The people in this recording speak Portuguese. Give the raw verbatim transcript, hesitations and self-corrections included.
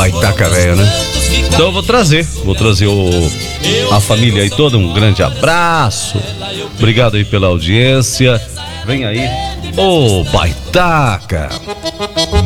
Baitaca Véia, né? Então eu vou trazer, vou trazer o, a família aí toda, um grande abraço. Obrigado aí pela audiência. Vem aí, ô Baitaca.